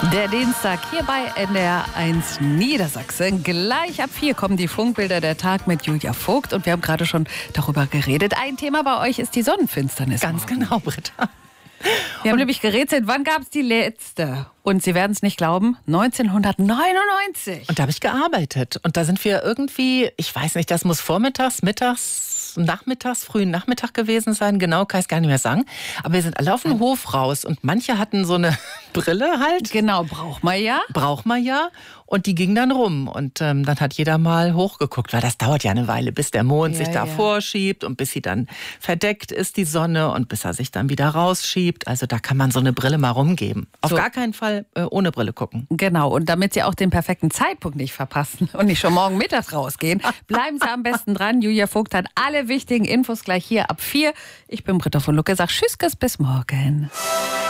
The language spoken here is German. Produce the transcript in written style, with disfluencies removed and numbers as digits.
Der Dienstag hier bei NDR 1 Niedersachsen. Gleich ab 4 kommen die Funkbilder der Tag mit Julia Vogt. Und wir haben gerade schon darüber geredet. Ein Thema bei euch ist die Sonnenfinsternis. Ganz genau, Britta. Wir haben nämlich gerätselt, wann gab es die letzte? Und Sie werden es nicht glauben, 1999. Und da habe ich gearbeitet. Und da sind wir irgendwie, ich weiß nicht, das muss vormittags, mittags, nachmittags, frühen Nachmittag gewesen sein. Genau, kann ich es gar nicht mehr sagen. Aber wir sind alle auf den Hof raus. Und manche hatten so eine Brille halt. Genau, braucht man ja. Braucht man ja. Und die ging dann rum. Und dann hat jeder mal hochgeguckt, weil das dauert ja eine Weile, bis der Mond sich da vorschiebt und bis sie dann verdeckt ist, die Sonne, und bis er sich dann wieder rausschiebt. Also da kann man so eine Brille mal rumgeben. Auf gar keinen Fall ohne Brille gucken. Genau, und damit Sie auch den perfekten Zeitpunkt nicht verpassen und nicht schon morgen mittags rausgehen, bleiben Sie am besten dran. Julia Vogt hat alle wichtigen Infos gleich hier ab 4. Ich bin Britta von Lucke, sag Tschüss, bis morgen.